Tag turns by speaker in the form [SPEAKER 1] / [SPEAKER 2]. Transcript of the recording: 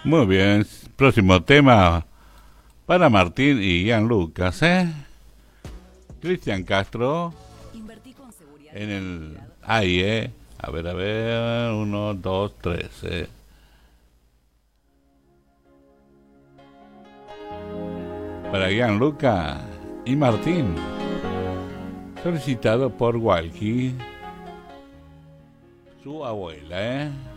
[SPEAKER 1] Muy bien, próximo tema para Martín y Gianluca, Cristian Castro en el... Ahí, a ver, uno, dos, tres, Para Gianluca y Martín, solicitado por Walkie, su abuela,